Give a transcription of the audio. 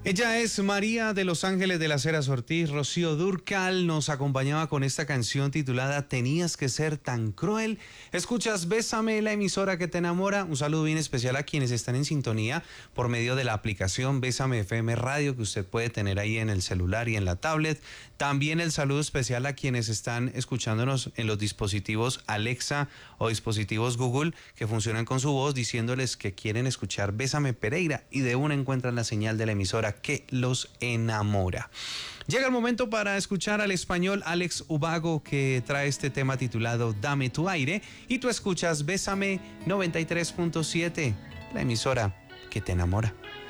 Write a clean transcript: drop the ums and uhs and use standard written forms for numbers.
Ella es María de Los Ángeles de las Heras Ortiz. Rocío Dúrcal nos acompañaba con esta canción titulada Tenías que ser tan cruel. Escuchas Bésame, la emisora que te enamora. Un saludo bien especial a quienes están en sintonía por medio de la aplicación Bésame FM Radio que usted puede tener ahí en el celular y en la tablet. También el saludo especial a quienes están escuchándonos en los dispositivos Alexa o dispositivos Google que funcionan con su voz, diciéndoles que quieren escuchar Bésame Pereira y de una encuentran la señal de la emisora que los enamora. Llega el momento para escuchar al español Alex Ubago, que trae este tema titulado Dame tu aire, y tú escuchas Bésame 93.7, la emisora que te enamora.